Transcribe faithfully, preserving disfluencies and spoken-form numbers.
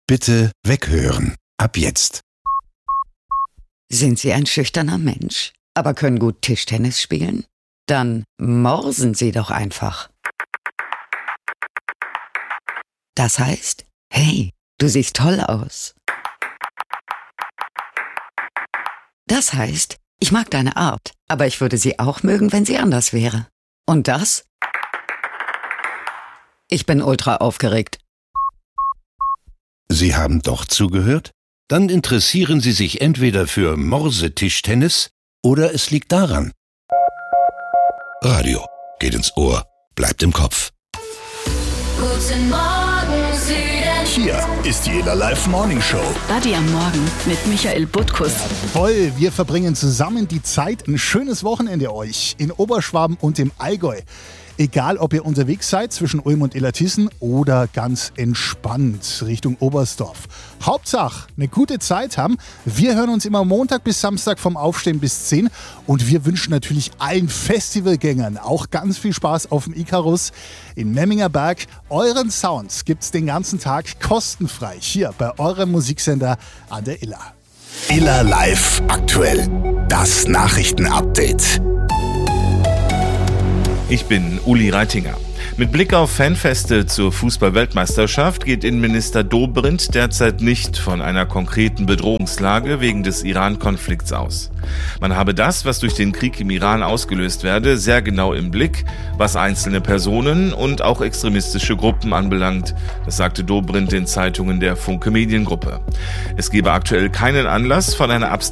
Bitte weghören. Ab jetzt. Sind Sie ein schüchterner Mensch, aber können gut Tischtennis spielen? Dann morsen Sie doch einfach. Das heißt, hey, du siehst toll aus. Das heißt, ich mag deine Art, aber ich würde sie auch mögen, wenn sie anders wäre. Und das? Ich bin ultra aufgeregt. Sie haben doch zugehört? Dann interessieren Sie sich entweder für Morsetischtennis oder es liegt daran. Radio geht ins Ohr, bleibt im Kopf. Guten Morgen, Süden. Hier ist die Ela Live Morning Show. Buddy am Morgen mit Michael Butkus. Toll, wir verbringen zusammen die Zeit. Ein schönes Wochenende euch in Oberschwaben und im Allgäu. Egal, ob ihr unterwegs seid zwischen Ulm und Illertissen oder ganz entspannt Richtung Oberstdorf. Hauptsache, eine gute Zeit haben. Wir hören uns immer Montag bis Samstag vom Aufstehen bis zehn. Und wir wünschen natürlich allen Festivalgängern auch ganz viel Spaß auf dem Icarus in Memminger Berg. Euren Sounds gibt's den ganzen Tag kostenfrei hier bei eurem Musiksender an der Iller. Iller Live aktuell. Das Nachrichtenupdate. Ich bin Uli Reitinger. Mit Blick auf Fanfeste zur Fußball-Weltmeisterschaft geht Innenminister Dobrindt derzeit nicht von einer konkreten Bedrohungslage wegen des Iran-Konflikts aus. Man habe das, was durch den Krieg im Iran ausgelöst werde, sehr genau im Blick, was einzelne Personen und auch extremistische Gruppen anbelangt. Das sagte Dobrindt den Zeitungen der Funke Mediengruppe. Es gebe aktuell keinen Anlass, von einer Abs